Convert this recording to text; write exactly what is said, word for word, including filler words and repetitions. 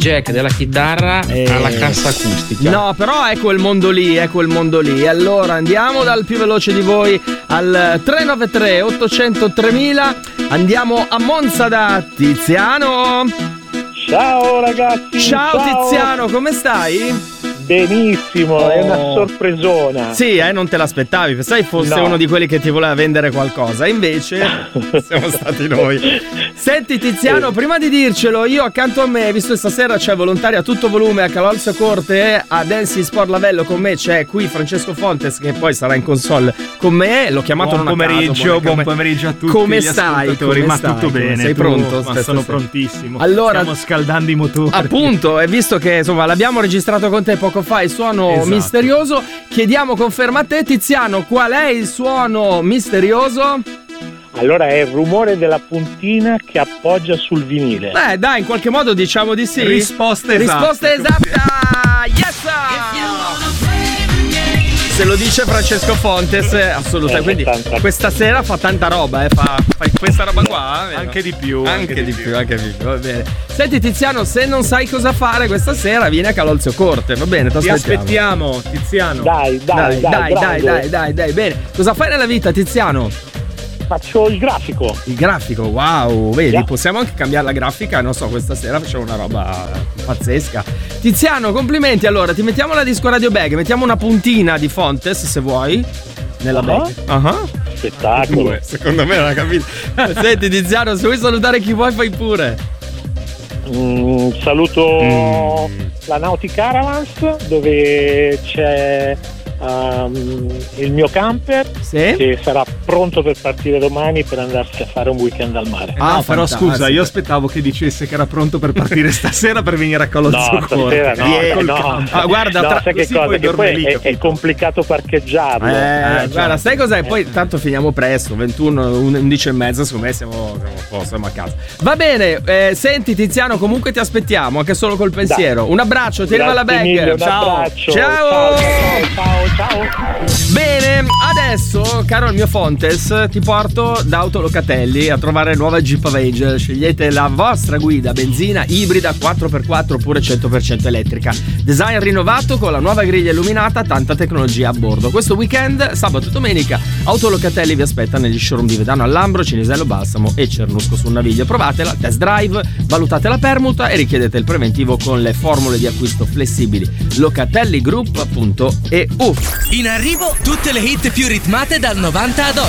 jack della chitarra Eh, alla cassa acustica. No, però è quel mondo lì, è quel mondo lì. Allora andiamo dal più veloce di voi al tre nove tre ottocento tremila. Andiamo a Monza da Tiziano. Ciao ragazzi. Ciao, ciao. Tiziano, come stai? Benissimo, oh. È una sorpresona. Sì, eh, non te l'aspettavi, pensavi fosse no. uno di quelli che ti voleva vendere qualcosa, invece siamo stati noi. Senti Tiziano, sì. Prima di dircelo, io accanto a me, visto che stasera c'è volontaria a tutto volume a Calolzio Corte, a Dancy Sport Lavello con me c'è qui Francesco Fontes che poi sarà in console con me, l'ho chiamato buon non pomeriggio, a caso, buon pomeriggio a tutti. Come stai? Come ma stai? tutto bene? Sei tu? pronto? Ma sono prontissimo. Allora, stiamo scaldando i motori. Appunto, e visto che insomma l'abbiamo registrato con te poco fa, il suono esatto. misterioso, chiediamo conferma a te Tiziano, qual è il suono misterioso? Allora è il rumore della puntina che appoggia sul vinile. Beh dai, in qualche modo diciamo di sì. Risposta esatta. Risposta esatta. Yes! Se lo dice Francesco Fontes, assolutamente. Eh, Quindi questa sera fa tanta roba, eh. Fa, fa questa roba qua. Vero? Anche di più. Anche, anche di più, più, anche di più, va bene. Senti Tiziano, se non sai cosa fare questa sera, vieni a Calolzio Corte, va bene? Ti aspettiamo, Tiziano. Dai, dai, dai, dai, dai, dai, dai, dai, bene. Cosa fai nella vita, Tiziano? Faccio il grafico. Il grafico, wow, vedi, yeah. Possiamo anche cambiare la grafica, non so, questa sera facciamo una roba pazzesca. Tiziano, complimenti, allora, ti mettiamo la disco radio bag, mettiamo una puntina di Fontes, se vuoi, nella uh-huh. bag. Uh-huh. Spettacolo. Due, secondo me non ha capito. Senti Tiziano, se vuoi salutare chi vuoi, fai pure. Mm, saluto mm. la Nauti Caravans, dove c'è Um, il mio camper sì? che sarà pronto per partire domani per andarsi a fare un weekend al mare. Ah, no, però scusa, io aspettavo che dicesse che era pronto per partire stasera per venire a Calolzio no, stasera no, yeah, no. Ah, guarda, no, tra... sai che sì, cosa? poi Che poi lì, è, è complicato parcheggiarlo. Eh, eh, guarda, sai cos'è? Eh. Poi tanto finiamo presto, ventuno, undici e mezza, secondo me siamo, siamo a posto, siamo a casa. Va bene, eh, senti Tiziano, comunque ti aspettiamo, anche solo col pensiero. Dai. Un abbraccio, ti arriva la bag. Mille, ciao. Ciao. Ciao. Ciao, ciao, ciao. Bene, adesso, caro il mio Fontes, ti porto da Autolocatelli a trovare nuova Jeep Avenger. Scegliete la vostra guida, benzina, ibrida, quattro per quattro oppure cento per cento elettrica. Design rinnovato con la nuova griglia illuminata, tanta tecnologia a bordo. Questo weekend, sabato e domenica, Autolocatelli vi aspetta negli showroom di Vedano al Lambro, Cinisello Balsamo e Cernusco sul Naviglio. Provatela, test drive, valutate la permuta e richiedete il preventivo con le formule di acquisto flessibili. locatelligroup punto e u. In arrivo tutte le hit più ritmate dal novanta ad oggi.